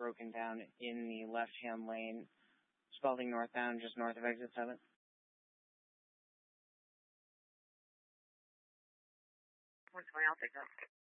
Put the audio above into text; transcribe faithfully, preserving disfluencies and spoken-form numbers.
broken down in the left-hand lane, Spalding northbound, just north of exit seven. one twenty, I'll take that.